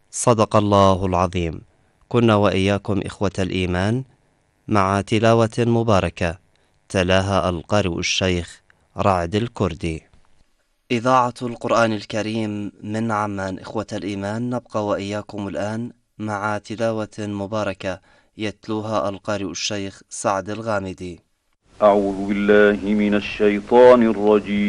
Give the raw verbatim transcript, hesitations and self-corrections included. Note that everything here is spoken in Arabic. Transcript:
صدق الله العظيم. كنا وإياكم إخوة الإيمان مع تلاوة مباركة تلاها القارئ الشيخ رعد الكردي. إذاعة القرآن الكريم من عمان. إخوة الإيمان، نبقى وإياكم الآن مع تلاوة مباركة يتلوها القارئ الشيخ سعد الغامدي. أعوذ بالله من الشيطان الرجيم.